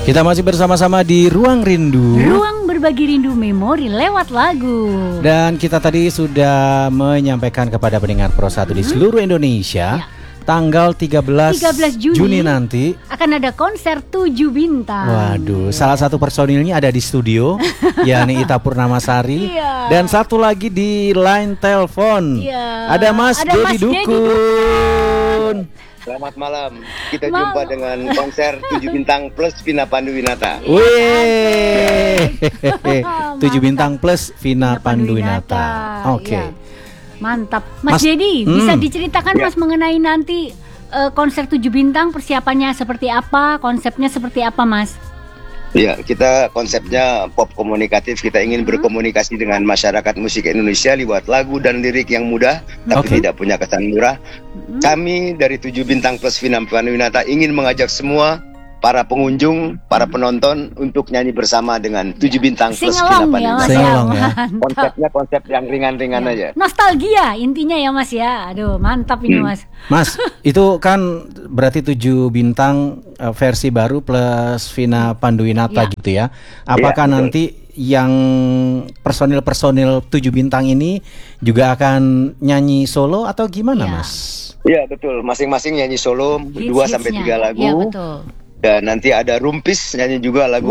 Kita masih bersama-sama di Ruang Rindu. Ruang berbagi rindu memori lewat lagu. Dan kita tadi sudah menyampaikan kepada pendengar Pro 1 di seluruh Indonesia, tanggal 13 Juni nanti akan ada konser 7 bintang. Waduh, salah satu personilnya ada di studio, yakni Ita Purnamasari. Dan satu lagi di line telepon. Ada Mas Dedi Dukun. Selamat malam, kita jumpa dengan konser 7 bintang plus Vina Panduwinata. Wih, 7 bintang plus Vina Panduwinata. Oke. Mantap, Mas Dedi, bisa diceritakan Mas mengenai nanti konser 7 bintang, persiapannya seperti apa, konsepnya seperti apa, Mas? Ya, kita konsepnya pop komunikatif. Kita ingin berkomunikasi dengan masyarakat musik Indonesia lewat lagu dan lirik yang mudah, tapi tidak punya kesan murah. Kami dari 7 bintang plus Vina Panduwinata ingin mengajak semua para pengunjung, para penonton untuk nyanyi bersama dengan 7 bintang plus Vina Panduwinata. Ya. Konsepnya konsep yang ringan-ringan aja. Nostalgia intinya ya Mas ya. Aduh, mantap ini Mas. Mas, itu kan berarti 7 bintang versi baru plus Vina Panduwinata gitu ya. Apakah nanti yang personil-personil 7 bintang ini juga akan nyanyi solo atau gimana, Mas? Iya, betul. Masing-masing nyanyi solo 2-3 lagu. Iya, betul. Dan nanti ada Rumpis nyanyi juga lagu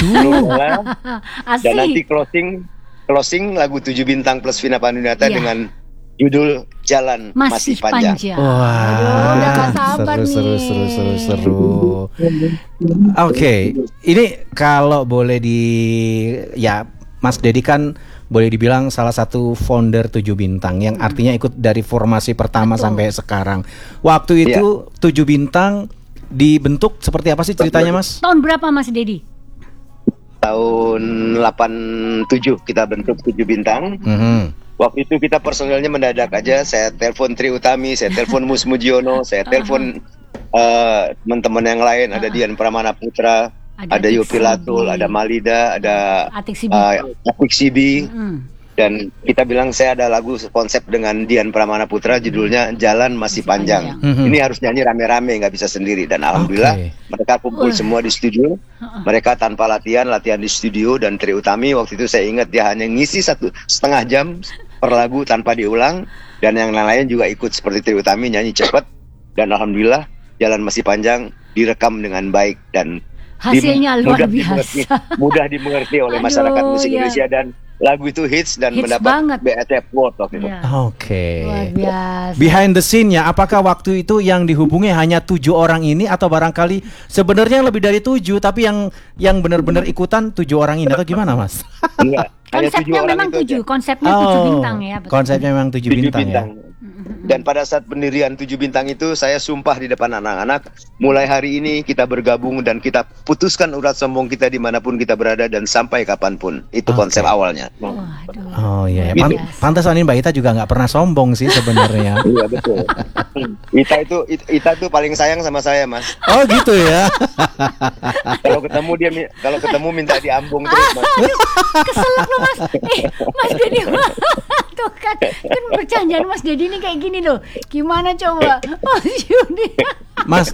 dan nanti closing lagu 7 bintang plus Vina Panduwinata dengan judul Jalan Masih Panjang. Wah, udah sabar seru. Oke, ini kalau boleh Mas Dedi kan boleh dibilang salah satu founder 7 bintang yang artinya ikut dari formasi pertama sampai sekarang. Waktu itu 7 bintang dibentuk seperti apa sih ceritanya, Mas? Tahun berapa Mas Dedi? Tahun 87 kita bentuk 7 bintang. Waktu itu kita personelnya mendadak aja. Saya telepon Tri Utami, saya telepon Mus Mujiono, saya telepon teman-teman yang lain. Ada Dian Pramana Putra, ada Yopi Latul, ada Malida, ada Atik Sibi. Dan kita bilang saya ada lagu konsep dengan Dian Pramana Putra, judulnya Jalan Masih Panjang. Ini harus nyanyi rame-rame, nggak bisa sendiri. Dan alhamdulillah mereka kumpul semua di studio. Mereka tanpa latihan di studio. Dan Tri Utami waktu itu saya ingat dia hanya ngisi 1,5 jam per lagu tanpa diulang. Dan yang lain juga ikut seperti Tri Utami nyanyi cepat. Dan alhamdulillah Jalan Masih Panjang direkam dengan baik dan hasilnya luar biasa. Mudah dimengerti oleh masyarakat musik Indonesia dan lagu itu hits mendapat BSF Award waktu itu. Luar biasa. Behind the scene-nya, apakah waktu itu yang dihubungi hanya 7 orang ini atau barangkali sebenarnya lebih dari 7 tapi yang benar-benar ikutan 7 orang ini atau gimana, Mas? Enggak. Konsepnya memang 7, konsepnya 7 bintang ya. Betul. Konsepnya memang 7 bintang ya. Dan pada saat pendirian 7 bintang itu saya sumpah di depan anak-anak, mulai hari ini kita bergabung dan kita putuskan urat sombong kita dimanapun kita berada dan sampai kapanpun. Itu konsep awalnya. Oh iya, pantas ini Mbak Ita juga nggak pernah sombong sih sebenarnya. Iya betul. Ita itu paling sayang sama saya, Mas. Oh gitu ya. Kalau ketemu minta diambung terus, Mas. Keselak lo Mas. Mas Dedi tuh kan bercandaan Mas Dedi ini kayak gini loh. Gimana coba Mas Yudi? Mas,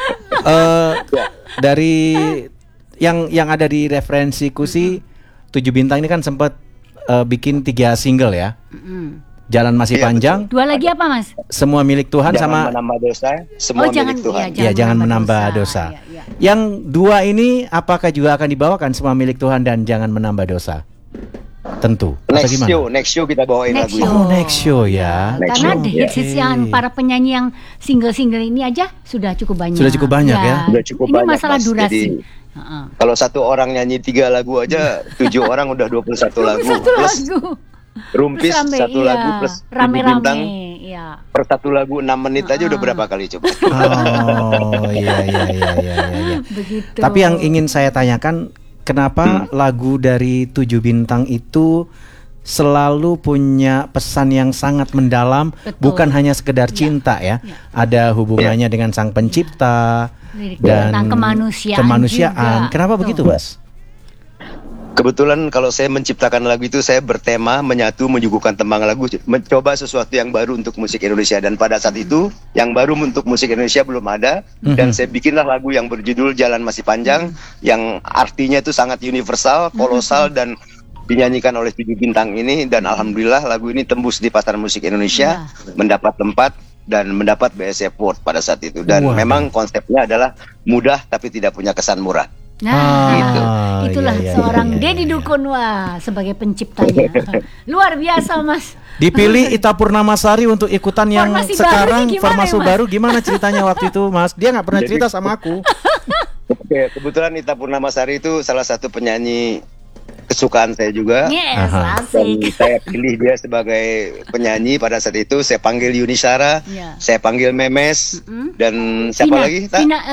dari yang ada di referensiku sih 7 bintang ini kan sempat bikin 3 single ya. Jalan Masih Panjang. Betul. 2 lagi apa Mas? Semua Milik Tuhan jangan sama menambah dosa. Semua Milik Tuhan. Jangan menambah dosa. Yang 2 ini apakah juga akan dibawakan Semua Milik Tuhan dan Jangan Menambah Dosa? Tentu. Next show kita bawain lagu itu. Next show ya. Karena hits yang para penyanyi yang single-single ini aja sudah cukup banyak. Sudah cukup banyak ya. Sudah cukup ini banyak, masalah Mas. durasi. Jadi, kalau 1 orang nyanyi 3 lagu aja, 7 orang udah 21 lagu. Plus Rumpis 1 lagu plus bintang. Per 1 lagu 6 menit aja udah berapa kali coba. Oh iya. Begitu. Tapi yang ingin saya tanyakan, kenapa lagu dari 7 bintang itu selalu punya pesan yang sangat mendalam? Bukan hanya sekedar cinta ya. Ada hubungannya dengan Sang Pencipta dan tentang kemanusiaan. Kenapa begitu, Mas? Kebetulan kalau saya menciptakan lagu itu saya bertema menyatu menyuguhkan tembang lagu, mencoba sesuatu yang baru untuk musik Indonesia, dan pada saat itu yang baru untuk musik Indonesia belum ada, dan saya bikinlah lagu yang berjudul Jalan Masih Panjang, yang artinya itu sangat universal, kolosal, dan dinyanyikan oleh 7 bintang ini, dan alhamdulillah lagu ini tembus di pasar musik Indonesia, mendapat tempat dan mendapat BSC Award pada saat itu, dan memang konsepnya adalah mudah tapi tidak punya kesan murah. Nah, gitu. Itulah seorang Deddy Dukun, wah, sebagai penciptanya. Luar biasa, Mas. Dipilih Ita Purnamasari untuk ikutan yang Formasi sekarang baru nih, gimana formasi ya, Mas? baru. Gimana ceritanya waktu itu, Mas? Dia nggak pernah cerita sama aku. Oke, kebetulan Ita Purnamasari itu salah satu penyanyi kesukaan saya juga. Yes, Dan asik. saya pilih dia sebagai penyanyi pada saat itu. Saya panggil Yuni Shara, saya panggil Memes, dan siapa lagi?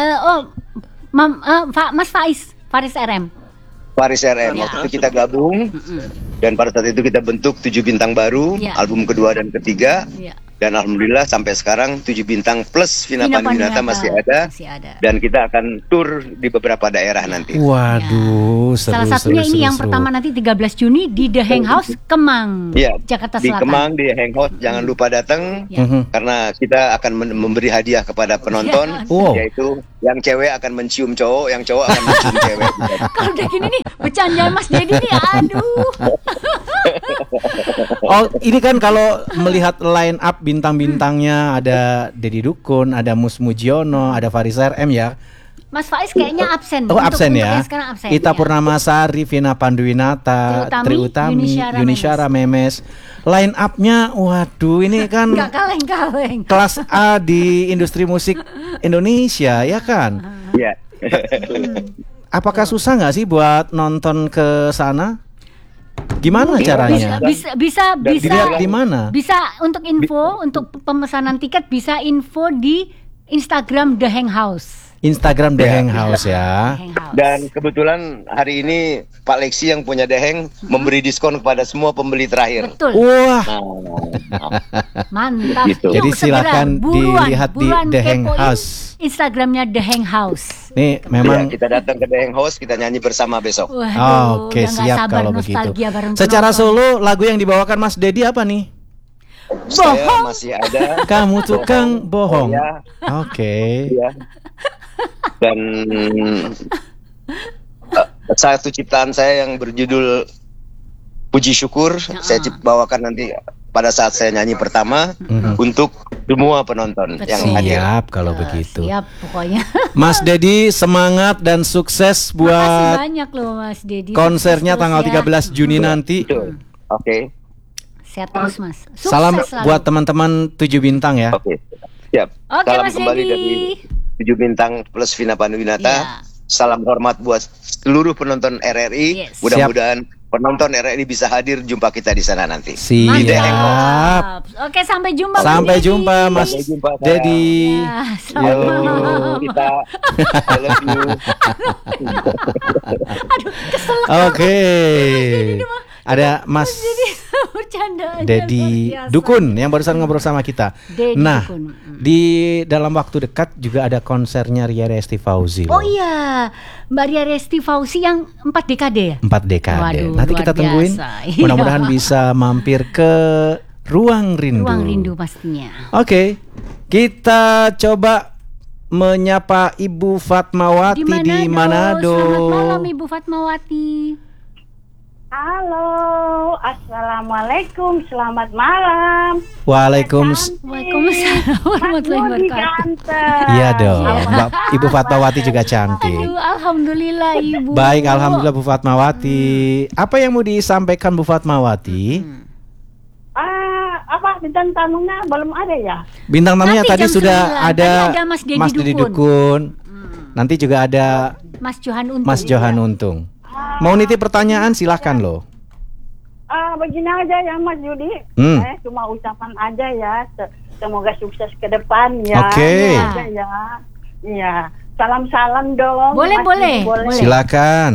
Mas Faris RM. Faris RM. Waktu itu kita gabung, dan pada saat itu kita bentuk 7 bintang baru, album kedua dan ketiga. Dan alhamdulillah sampai sekarang 7 bintang plus Vina Panduwinata masih ada. Dan kita akan tur di beberapa daerah nanti. Waduh, seru. Salah satunya ini yang pertama nanti 13 Juni di The Hang House Kemang, Jakarta Di Selatan. Kemang, di Hang House, jangan lupa datang, karena kita akan memberi hadiah kepada penonton, yaitu yang cewek akan mencium cowok, yang cowok akan mencium cewek. Kalau udah gini nih, bercandaan Mas Deddy nih, aduh. Oh, ini kan kalau melihat line up bintang-bintangnya, ada Deddy Dukun, ada Mus Mujiono, ada Faris RM ya. Mas Faiz kayaknya absen. Oh, absen ya. Sekarang absen. Ita Purnamasari, Vina Panduwinata, Tri Utami, Yuni Shara, Memes. Line up-nya, waduh, ini kan nggak kaleng-kaleng. kelas A di industri musik Indonesia, ya kan? Iya. Apakah susah nggak sih buat nonton ke sana? Gimana caranya? Bisa Dilihat di mana? Bisa untuk info, untuk pemesanan tiket bisa info di Instagram The Hang House. Instagram The Hang House ya. Dan kebetulan hari ini Pak Lexi yang punya The Hang memberi diskon kepada semua pembeli terakhir. Betul. Wah. Mantap. Gitu. Jadi silakan dilihat di The Hang House. Instagramnya The Hang House. Nih memang kita datang ke The Hang House, kita nyanyi bersama besok. Oke, siap kalau begitu. Secara solo lagu yang dibawakan Mas Deddy apa nih? Saya masih ada. Kamu tukang bohong. Ya. Oke. Ya. Dan satu ciptaan saya yang berjudul Puji Syukur, saya bawakan nanti pada saat saya nyanyi pertama untuk semua penonton yang hadir. Siap kalau begitu. Siap pokoknya. Mas Deddy semangat dan sukses buat Makasih banyak loh Mas Deddy. konsernya tanggal 13 Juni nanti. Oke. Sehat terus Mas. Sukses Salam selalu. buat teman-teman 7 bintang ya. Oke. Siap. Oke, Salam Mas kembali Deddy. dari 7 bintang plus Vina Panduwinata. Ya. Salam hormat buat seluruh penonton RRI. Yes. Mudah-mudahan penonton RRI bisa hadir, jumpa kita di sana nanti. Siap. Oke, sampai jumpa. Sampai jumpa Mas Sampai jumpa, Deddy. Ya, Yo, selamat. kita I love you. Oke. Ada Mas Bercanda. Deddy Dukun yang barusan ngobrol sama kita. Deddy Nah, Dukun. di dalam waktu dekat juga ada konsernya Ria Resti Fauzi. Oh iya, Mbak Ria Resti Fauzi yang 4 dekade ya? 4 dekade. Waduh, Nanti luar kita tungguin. biasa. Mudah-mudahan Iya. bisa mampir ke Ruang Rindu. Ruang Rindu pastinya. Oke. Kita coba menyapa Ibu Fatmawati di Manado. Selamat malam Ibu Fatmawati. Halo, assalamualaikum, selamat malam. Waalaikumsalam. Waalaikumsalam warahmatullahi wabarakatuh. Iya dong, Mbak Ibu Fatmawati juga cantik. Aduh, alhamdulillah Ibu. Baik, alhamdulillah Bu Fatmawati. Apa yang mau disampaikan Bu Fatmawati? Apa bintang tamunya belum ada ya? Bintang tamunya Nanti tadi jam sudah 9. ada Tadi ada Mas Deddy Dukun. Nanti juga ada Mas Johan Untung. Mas Johan Untung. Mau nitip pertanyaan silahkan loh. Begini aja ya Mas Yudi. Cuma ucapan aja ya. Semoga sukses ke depan ya. Oke. Ya. Iya. Salam-salam dong. Boleh, Mas boleh. Yudi, boleh. Silakan.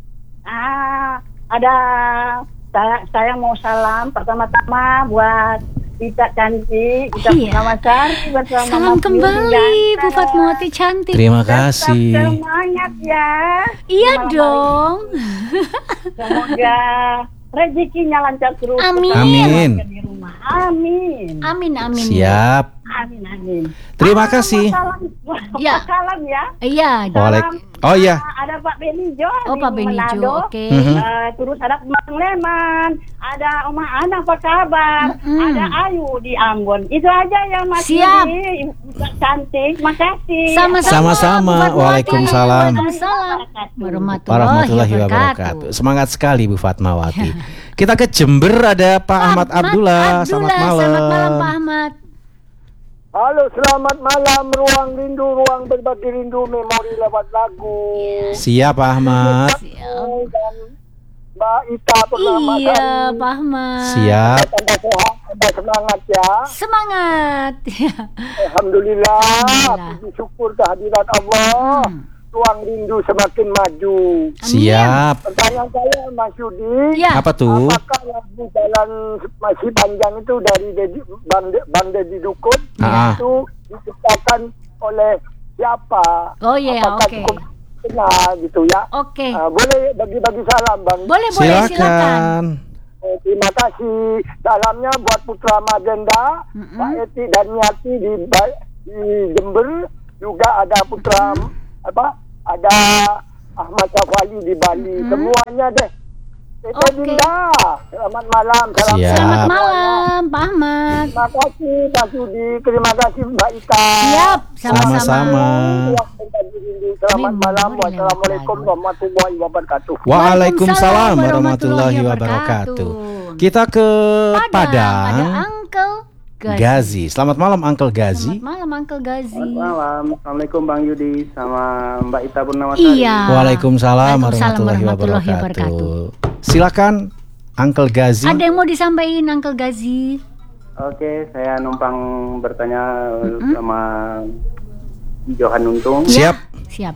Ada saya mau salam pertama-tama buat Ita cantik, Ita Purnamasari bersama Salam Mas Yudi kembali Bu ganteng. Fatmawati cantik. Terima kasih. Tetap semangat sehat ya. Iya dong. Semoga rezekinya lancar terus. Amin. Amin. Di rumah. Amin. Amin. Siap. Amin. Terima kasih. Ya. Salam ya. Iya. Oh iya. Ada Pak Benijo. Oh, Pak Benijo. Oke. Terus ada Bang Leman, ada Oma Ana, apa kabar? Ada Ayu di Ambon. Itu aja ya Mas. Siap. Yudi. Cantik. Makasih. Sama-sama. Waalaikumsalam. Warahmatullahi wabarakatuh. Semangat sekali Bu Fatmawati. Kita ke Jember, ada Pak Ahmad Abdullah. Selamat malam. Selamat malam Pak Ahmad. Halo, selamat malam. Ruang rindu, ruang berbagi rindu, memori lewat lagu. Siap Pak Ahmad. Dan Mbak Ita Purnama. Iya Pak Ahmad. Siap. Tambah sehat, tambah semangat ya. Semangat. Alhamdulillah. Puji syukur kehadirat Allah. Ruang rindu semakin maju. Siap. Pertanyaan saya Mas Yudi. Ya. Apa tuh? Apakah lagu jalan masih panjang itu dari Bang Deddy Dukun itu diciptakan oleh siapa? Oh iya, Apakah oke. cukup kenal gitu ya? Oke. Boleh bagi-bagi salam Bang. Boleh silakan. Terima kasih. Salamnya buat Putra Magenda, Pak Eti dan Nyati di Jember, juga ada Putra ada Ahmad Syafali di Bali. Semuanya deh. Dinda. Selamat malam. Selamat malam Pak Ahmad. Terima kasih Pak Sudi. Terima kasih Mbak Ita. Siap. Sama-sama. Selamat malam. Wassalamualaikum warahmatullahi wabarakatuh. Waalaikumsalam warahmatullahi wabarakatuh. Kita ke Padang. Ada Uncle Gazi. Selamat malam Uncle Gazi. Selamat malam Uncle Gazi. Selamat malam. Assalamualaikum Bang Yudi sama Mbak Ita Purnamasari. Iya. Waalaikumsalam warahmatullahi wabarakatuh. Silakan Uncle Gazi. Ada yang mau disampaikan Uncle Gazi? Oke, saya numpang bertanya sama Johan Untung. Siap. Siap.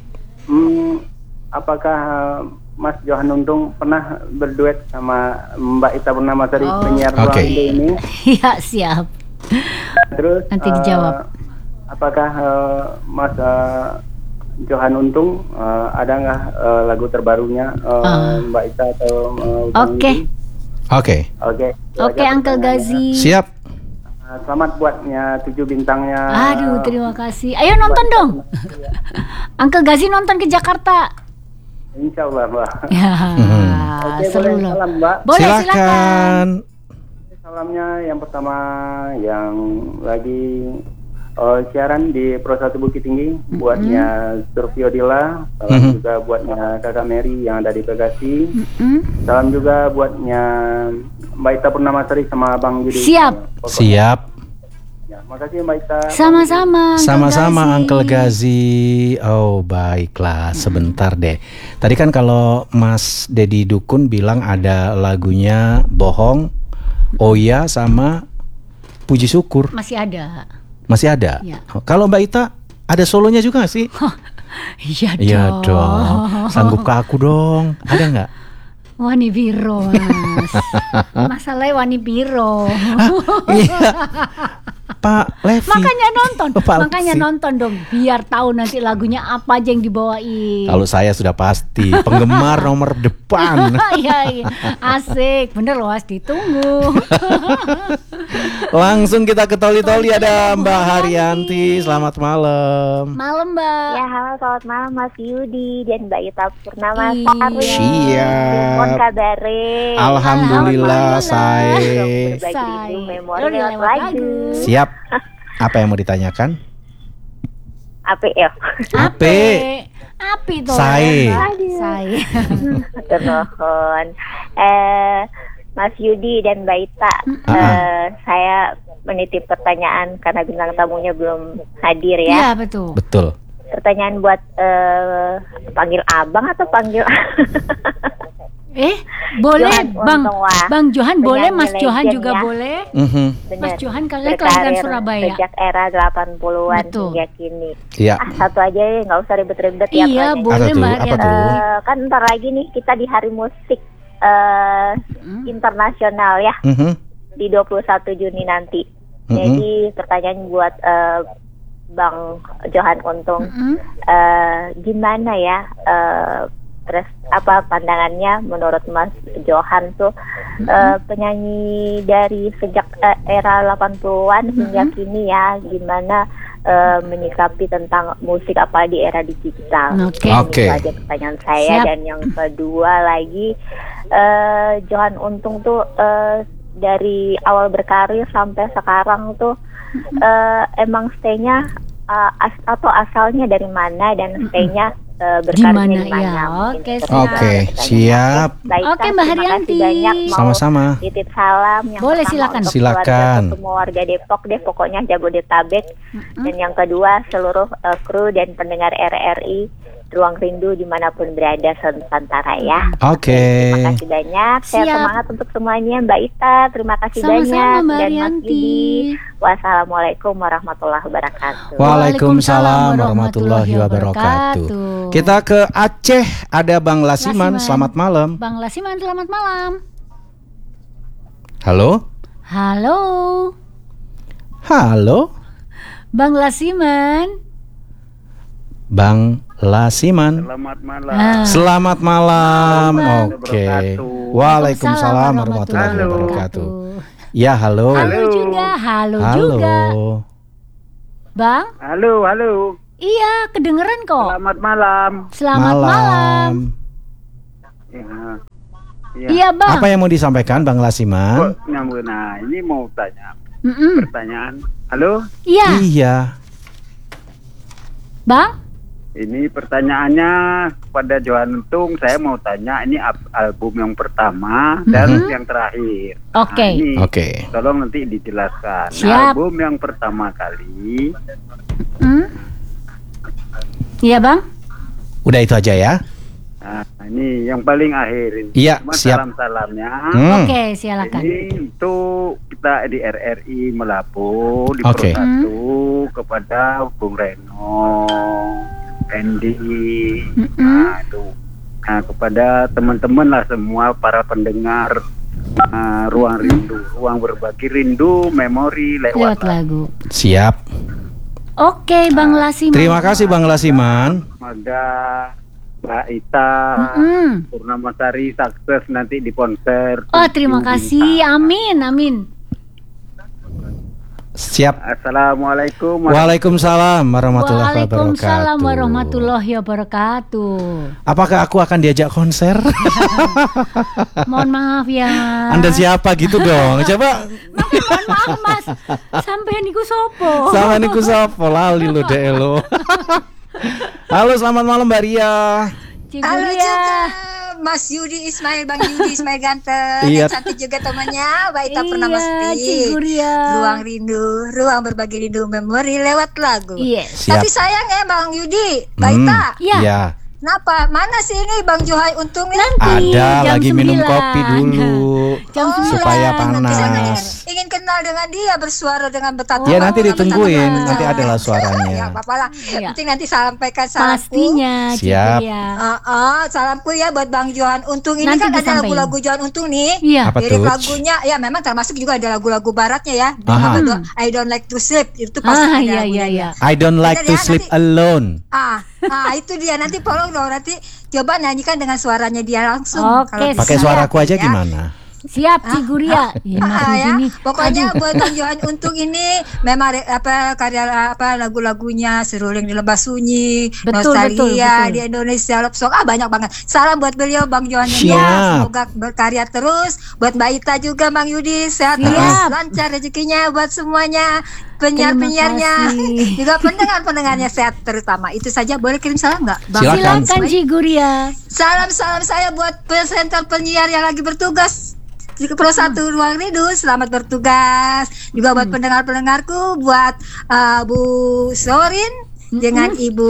Apakah Mas Johan Untung pernah berduet sama Mbak Ita Purnamasari penyiar Ruang Rindu ini? Iya, siap. Terus nanti dijawab. Apakah Mas Johan Untung ada nggak lagu terbarunya Mbak Ita atau Bang Yudi? Oke, Uncle Gazi. siap. Selamat buatnya 7 bintangnya. Aduh, terima kasih. Ayo nonton dong. Uncle Gazi nonton ke Jakarta. Insya Allah Mbak. Ya, Oke, seru boleh loh. salam Mbak. Boleh, Silakan. Salamnya yang pertama yang lagi siaran di Pro 1 Bukit Tinggi, buatnya Survio Dila. Salam juga buatnya Kakak Mary yang ada di Bekasi. Salam juga buatnya Mbak Ita Purnamasari sama Bang Yudi. Siap. Ya, makasih Mbak Ita. Sama-sama. Sama-sama Uncle Gazi. Oh baiklah, sebentar deh. Tadi kan kalau Mas Deddy Dukun bilang ada lagunya Bohong, Oh Ya sama Puji Syukur. Masih ada. Masih ada? Ya. Kalau Mbak Ita ada solonya juga nggak sih? Iya Iya dong. Sanggup ke aku dong. Ada nggak? Wani Biro, Mas. Masalahnya Wani Biro. Iya. Pak Levi. Makanya nonton dong, biar tahu nanti lagunya apa aja yang dibawain. Kalau saya sudah pasti penggemar nomor depan. Iya, asik, bener loh, Mas, ditunggu. Langsung kita ke Toli-Toli, ada Mbak Haryanti. Selamat malam. Malam, Mbak. Ya, halo, selamat malam Mas Yudi dan Mbak Ita Purnamasari. Siap. Mohon kabare. Alhamdulillah, saya. Berbagi memori lewat lagu. Siap. Apa yang mau ditanyakan? Ape ya. Api tuh. Saya. Termohon. Mas Yudi dan Mbak Ita, saya menitip pertanyaan karena bintang tamunya belum hadir ya. Iya, betul. Betul. Pertanyaan buat panggil abang atau panggil boleh Johan Bang Johan boleh, penyanyi Mas Johan legend juga ya. boleh. Mas Johan kalian kelahiran Surabaya. Sejak era 80-an Betul. hingga kini. Iya. Satu aja ya, nggak usah ribet-ribet ya. Iya, boleh Mbak Apa tuh? Kan ntar lagi nih kita di Hari Musik Internasional ya, di 21 Juni nanti. Jadi pertanyaan buat Bang Johan Untung, gimana ya pandangannya menurut Mas Johan tuh penyanyi dari sejak era 80-an hingga kini ya, gimana menyikapi tentang musik apa di era digital. Oke. Itu aja pertanyaan saya. Dan yang kedua lagi, Johan Untung tuh dari awal berkarir sampai sekarang tuh emang stay-nya atau asalnya dari mana dan stay-nya berkarir di mana? Oke, siap. Oke, Mbak Haryanti. Sama-sama. Titip salam yang boleh, pertama untuk silakan. semua warga Depok deh, pokoknya Jabodetabek. Dan yang kedua seluruh kru dan pendengar RRI Ruang Rindu dimanapun berada Nusantara ya. Oke. Terima kasih banyak. Saya semangat untuk semuanya, Mbak Ita. Terima kasih banyak. Mbak Dan Mas Haryanti. Didi. Wassalamualaikum warahmatullahi wabarakatuh. Waalaikumsalam warahmatullahi wabarakatuh. Kita ke Aceh, ada Bang Lasiman. Selamat malam. Bang Lasiman, selamat malam. Halo. Halo. Halo. Bang Lasiman. Bang Lasiman. Selamat malam. Selamat malam. Oke. Wabarakatuh. Waalaikumsalam warahmatullahi wabarakatuh. Ya, halo. Halo juga. Halo juga. Bang? Halo. Iya, kedengeran kok. Selamat malam. Selamat malam. Iya, Bang. Apa yang mau disampaikan, Bang Lasiman? Nah, ini mau tanya. Pertanyaan. Halo? Iya. Bang? Ini pertanyaannya kepada Johan Untung. Saya mau tanya, ini album yang pertama dan yang terakhir. Oke. Oke. Tolong nanti dijelaskan. Siap. Album yang pertama kali. Iya, Bang. Udah itu aja ya. Nah, ini yang paling akhir. Iya, cuma siap. salam-salamnya. Oke, silakan. Ini itu kita di RRI Melapo di Oke. Persatu kepada Bung Reno, Andy, nah kepada teman-teman lah semua para pendengar Ruang Rindu, ruang berbagi rindu, memori lewat lagu. Siap. Oke, Bang Lasiman. Terima kasih Bang Lasiman. Semoga Mbak Ita, Purnamasari sukses nanti di konser. Oh, terima kasih. Amin. Siap. Assalamualaikum. Waalaikumsalam warahmatullahi Waalaikumsalam wabarakatuh. warahmatullahi wabarakatuh. Apakah aku akan diajak konser? Mohon maaf ya. Anda siapa gitu dong? Coba. Mohon maaf Mas. Sampai niku sopo. Sama niku sopo lali lo deh lo. Halo, selamat malam Mbak Ria. Halo juga Mas Yudi Ismail, Bang Yudi Ismail ganteng. Iya. Yang cantik juga temannya Mbak Ita Purnamasti. Ruang rindu, ruang berbagi rindu, memori lewat lagu. Yes. Tapi sayang ya Bang Yudi, Mbak Ita. Iya. Kenapa? Mana sih ini Bang Johan Untung ini? Ada lagi minum kopi dulu supaya panas. Ingin kenal dengan dia, bersuara dengan betapa. Ya nanti ditungguin, nanti adalah suaranya. Ya apa-apa lah. Penting nanti sampaikan salamku. Pastinya. Siap. Salamku ya buat Bang Johan Untung. Ini Nanti kan ada disampaikan. lagu-lagu Johan Untung nih. Iya. Apa Lirik tuh? lagunya ya memang termasuk juga ada lagu-lagu baratnya ya. Aha. I don't like to sleep itu pasti ada lagunya. Iya. I don't like to sleep alone. Itu dia nanti tolong dong nanti coba nyanyikan dengan suaranya dia langsung. Oke, Kalau Pakai bisa. suaraku aja Ya. gimana? Siap Ciguria. Ya, pokoknya buat Bang Johan Untung ini memang karya lagu-lagunya Seruling di Lembah Sunyi, Nostalgia di Indonesia Love Song, banyak banget. Salam buat beliau Bang Johan ini ya, semoga berkarya terus. Buat Mbak Ita juga Bang Yudi sehat terus, lancar rezekinya buat semuanya. Penyiar-penyiarnya juga pendengar-pendengarnya sehat terutama. Itu saja, boleh kirim salam nggak? Silakan Ciguria. Salam-salam saya buat presenter penyiar yang lagi bertugas di Persatu Ruang Rindu, selamat bertugas. Juga buat pendengar-pendengarku, buat Bu Sorin dengan Ibu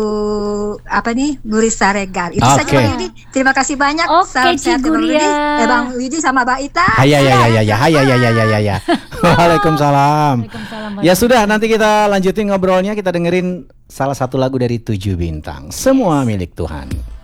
Bu Risa Regar. Itu saja Bang Yudi. Terima kasih banyak. Salam sehat Bang Yudi, Bang Yudi sama Mbak Ita. Ya. Waalaikumsalam. Ya sudah, nanti kita lanjutin ngobrolnya. Kita dengerin salah satu lagu dari 7 Bintang, Semua Milik Tuhan.